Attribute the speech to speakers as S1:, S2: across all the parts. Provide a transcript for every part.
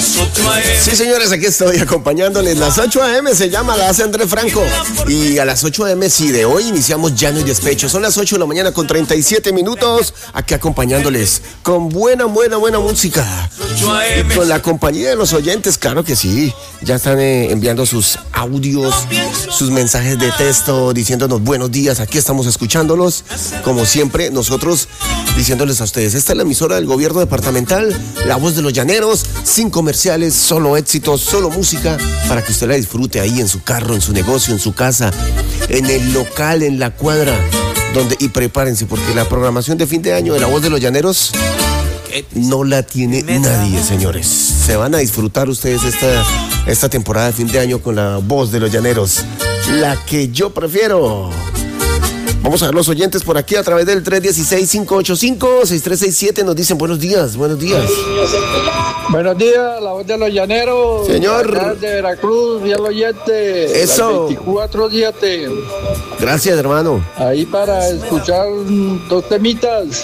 S1: las 8 a.m.
S2: Sí, señores, aquí estoy acompañándoles. Las 8 a.m. se llama, la hace Andrés Franco. Y a las 8 a.m. sí, de hoy iniciamos Llano y Despecho. Son las 8 de la mañana con 37 minutos. Aquí acompañándoles con buena música. Y con la compañía de los oyentes, claro que sí. Ya están enviando sus audios, sus mensajes de texto, diciéndonos buenos días. Aquí estamos escuchándolos. Como siempre, nosotros diciéndoles a ustedes, esta es la emisora del gobierno departamental, La Voz de los Llaneros, sin comerciales, solo éxitos, solo música, para que usted la disfrute ahí en su carro, en su negocio, en su casa, en el local, en la cuadra, y prepárense, porque la programación de fin de año de La Voz de los Llaneros no la tiene nadie, señores. Se van a disfrutar ustedes esta temporada de fin de año con La Voz de los Llaneros, la que yo prefiero. Vamos a ver los oyentes por aquí a través del 316-585-6367. Nos dicen buenos días.
S3: Buenos días, La Voz de los Llaneros.
S2: Señor.
S3: De Veracruz, fiel oyente.
S2: Eso.
S3: 24-7.
S2: Gracias, hermano.
S3: Ahí para escuchar dos temitas.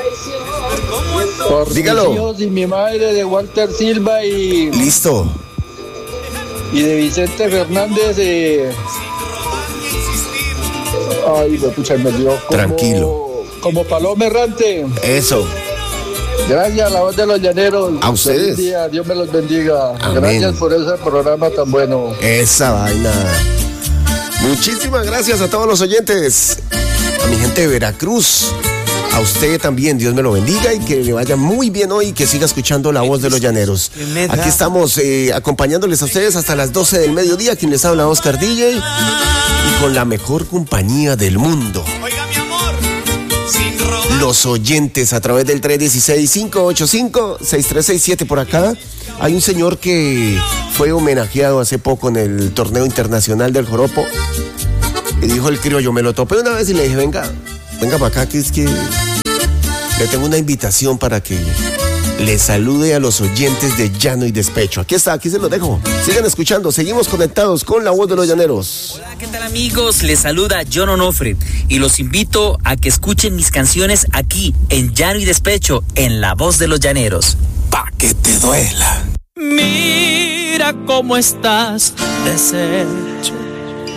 S3: Por
S2: Dígalo.
S3: mis hijos y mi madre, de Walter Silva y...
S2: Listo.
S3: Y de Vicente Fernández. Ay, me dio
S2: tranquilo.
S3: Como paloma errante.
S2: Eso.
S3: Gracias, La Voz de los Llaneros.
S2: A ustedes.
S3: Feliz día, Dios me los bendiga.
S2: Amén.
S3: Gracias por ese programa tan bueno.
S2: Esa vaina. Muchísimas gracias a todos los oyentes. A mi gente de Veracruz. A usted también, Dios me lo bendiga y que le vaya muy bien hoy y que siga escuchando La Voz de los Llaneros. Aquí estamos acompañándoles a ustedes hasta las 12 del mediodía. Quien les habla, Oscar DJ, y con la mejor compañía del mundo.
S1: Oiga, mi amor, sin robar.
S2: Los oyentes a través del 316-585-6367 por acá. Hay un señor que fue homenajeado hace poco en el torneo internacional del joropo. Y dijo el criollo, me lo topé una vez y le dije, venga para acá, que es que le tengo una invitación para que le salude a los oyentes de Llano y Despecho. Aquí está, aquí se los dejo. Sigan escuchando, seguimos conectados con La Voz de los Llaneros.
S4: Hola, ¿qué tal, amigos? Les saluda John Onofre y los invito a que escuchen mis canciones aquí en Llano y Despecho, en La Voz de los Llaneros.
S1: Pa' que te duela. Mira cómo estás deshecho.